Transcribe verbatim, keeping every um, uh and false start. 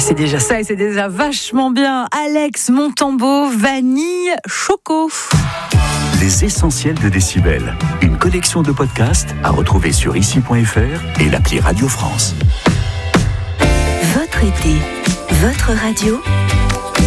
C'est déjà ça et c'est déjà vachement bien. Alex Montambeau, vanille, choco. Les essentiels de Décibel. Une collection de podcasts à retrouver sur ici point f r et l'appli Radio France. Votre été, votre radio.